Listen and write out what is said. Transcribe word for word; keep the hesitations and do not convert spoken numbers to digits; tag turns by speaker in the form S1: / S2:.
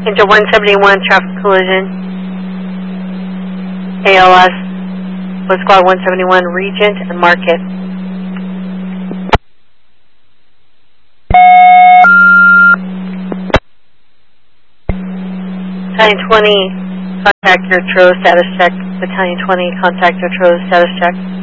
S1: into one seventy-one traffic collision. A L S, West Squad one seventy-one, Regent and Market. Battalion twenty, contact your T R O status check. Battalion twenty, contact your T R O status check.